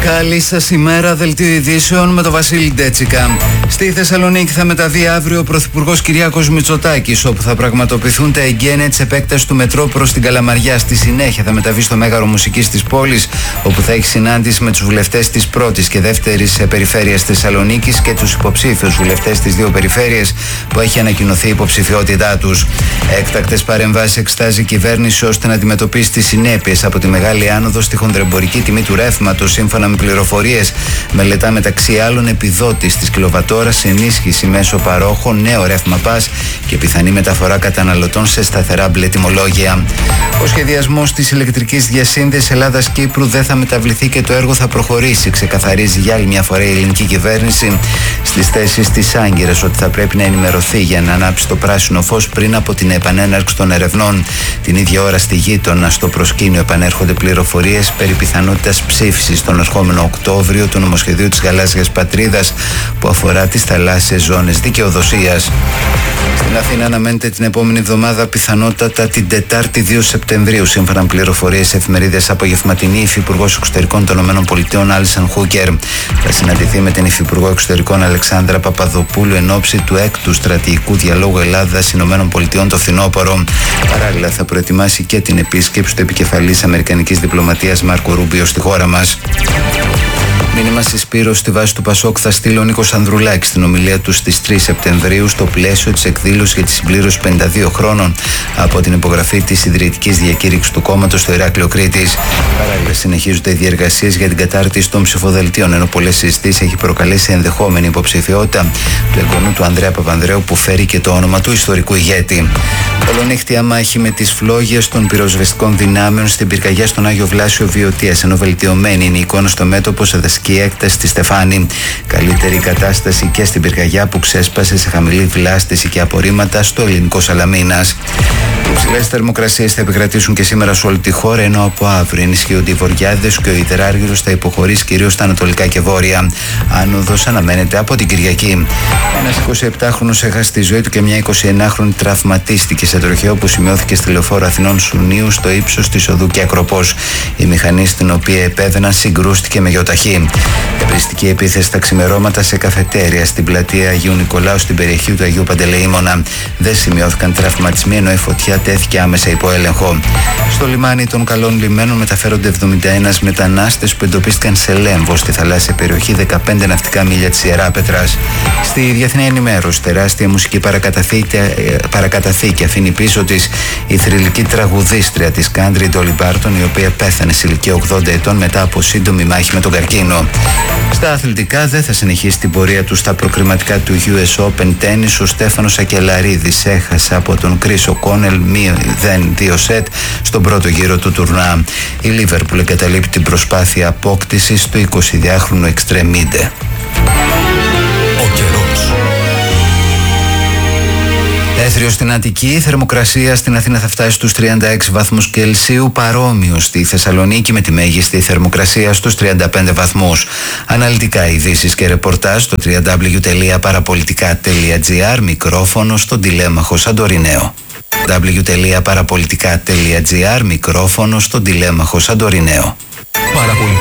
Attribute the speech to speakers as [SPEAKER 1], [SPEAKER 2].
[SPEAKER 1] Καλή σας ημέρα, δελτίο ειδήσεων με τον Βασίλη Ντέτσικα. Στη Θεσσαλονίκη θα μεταβεί αύριο ο Πρωθυπουργός Κυριάκος Μητσοτάκης, όπου θα πραγματοποιηθούν τα εγγένεια της επέκτασης του μετρό προς την Καλαμαριά. Στη συνέχεια θα μεταβεί στο Μέγαρο Μουσικής της πόλης, όπου θα έχει συνάντηση με τους βουλευτές της πρώτης και δεύτερης περιφέρειας Θεσσαλονίκης και τους υποψήφιους βουλευτές της δύο περιφέρειες που έχει ανακοινωθεί η υποψηφιότητά τους. Έκτακτες παρεμβάσεις εξετάζει η κυβέρνηση ώστε να αντιμετωπίσει τις συνέπειες από τη μεγάλη άνοδο στη χονδρεμπορική τιμή του ρεύματος. Σύμφωνα με πληροφορίες, μελετά μεταξύ άλλων επιδότηση της κιλοβατόρας, ενίσχυση μέσω παρόχων, νέο ρεύμα πας και πιθανή μεταφορά καταναλωτών σε σταθερά μπλε τιμολόγια. Ο σχεδιασμός της ηλεκτρικής διασύνδεσης Ελλάδας-Κύπρου δεν θα μεταβληθεί και το έργο θα προχωρήσει, ξεκαθαρίζει για άλλη μια φορά η ελληνική κυβέρνηση στις θέσεις της Άγκυρας ότι θα πρέπει να ενημερωθεί για να ανάψει το πράσινο φως πριν από την επανέναρξη των ερευνών. Την ίδια ώρα στη γείτονα στο προσκήνιο επανέρχονται πληροφορίες περί πιθανότητας ψήφισης τον ερχόμενο Οκτώβριο του νομοσχεδίου της Γαλάζιας Πατρίδας που αφορά τις θαλάσσιες ζώνες δικαιοδοσίας. Στην Αθήνα αναμένεται την επόμενη εβδομάδα, πιθανότατα την Τετάρτη 2 Σεπτεμβρίου, σύμφωνα με πληροφορίες εφημερίδες απογευματινή, η Υφυπουργός Εξωτερικών των ΗΠΑ Άλισον Χούκερ θα συναντηθεί με την Υφυπουργό Εξωτερικών Αλεξάνδρα Παπαδοπούλου εν ώψη του 6ου στρατηγικού διαλόγου Ελλάδα-ΗΠΑ το φθινόπωρο. Παράλληλα, θα προετοιμάσει και την επίσκεψη του επικεφαλής Αμερικανικής Διπλωματίας Μάρκο Ρούμπιο στη χώρα μας. Μήνυμα συσπήρωση στη βάση του Πασόκ θα στείλει ο Νίκος Ανδρουλάκης στην ομιλία του στις 3 Σεπτεμβρίου στο πλαίσιο της εκδήλωσης για τη συμπλήρωση 52 χρόνων από την υπογραφή της ιδρυτικής διακήρυξης του κόμματος στο Ηράκλειο Κρήτης. Παράλληλα, συνεχίζονται οι διεργασίες για την κατάρτιση των ψηφοδελτίων, ενώ πολλές συζητήσεις έχει προκαλέσει ενδεχόμενη υποψηφιότητα του εγγονού του Ανδρέα Παπανδρέου που φέρει και το όνομα του ιστορικού ηγέτη. Ολονύχτια μάχη με τις φλόγες των πυροσβεστικών δυνάμεων στην πυρκαγιά στον Άγιο Βλάσιο Βιωτίας, ενώ βελτιωμένη είναι η εικόνα στο μέτωπο σε δασική έκταση στη Στεφάνη. Καλύτερη κατάσταση και στην πυρκαγιά που ξέσπασε σε χαμηλή βλάστηση και απορρίμματα στο ελληνικό Σαλαμίνας. Οι υψηλές θερμοκρασίες θα επικρατήσουν και σήμερα σε όλη τη χώρα, ενώ από αύριο ενισχύονται οι βορειάδες και ο υδράργυρος θα υποχωρήσει κυρίως στα ανατολικά και βόρεια. Άνοδος αναμένεται από την Κυριακή. Ένας 27χρονος έχασε τη ζωή του και μια 29χρονη τραυματίστηκε σε τροχαίο που σημειώθηκε στη λεωφόρο Αθηνών Σουνίου στο ύψος της οδού και Ακροπός. Η μηχανή στην οποία επέβαιναν συγκρούστηκε με γεωταχή. Εμπριστική επίθεση στα ξημερώματα σε καφετέρια στην πλατεία Αγίου Νικολάου στην περιοχή του Αγίου Παντελεήμονα. Δεν σημειώθηκαν τραυματισμοί, ενώ η φωτιά τέθηκε άμεσα υπό έλεγχο. Στο λιμάνι των Καλών Λιμένων μεταφέρονται 71 μετανάστες που εντοπίστηκαν σε Λέμβο, στη θαλάσσια περιοχή 15 ναυτικά μίλια της Ιεράπετρας. Στη διεθνή ενημέρωση, τεράστια μουσική παρακαταθήκη αφήνει πίσω της η θρυλική τραγουδίστρια της country Dolly Parton, η οποία πέθανε σε ηλικία 80 ετών μετά από σύντομη μάχη με τον καρκίνο. Στα αθλητικά, δεν θα συνεχίσει την πορεία του στα προκριματικά του US Open Tennis. Ο Στέφανος Ακελαρίδης έχασε από τον Chris O'Connell 0-2 σετ στον πρώτο γύρο του τουρνά. Η Liverpool εγκαταλείπει την προσπάθεια απόκτησης του 22χρονου εξτρεμίντε.
[SPEAKER 2] Ο καιρός.
[SPEAKER 1] Έθριο στην Αττική, η θερμοκρασία στην Αθήνα θα φτάσει στους 36 βαθμούς Κελσίου, παρόμοιο στη Θεσσαλονίκη με τη μέγιστη θερμοκρασία στους 35 βαθμούς. Αναλυτικά ειδήσεις και ρεπορτάζ στο www.parapolitica.gr, μικρόφωνο στον τηλέμαχο Σαντορινέο. www.parapolitica.gr, μικρόφωνο στον τηλέμαχο Σαντορινέο.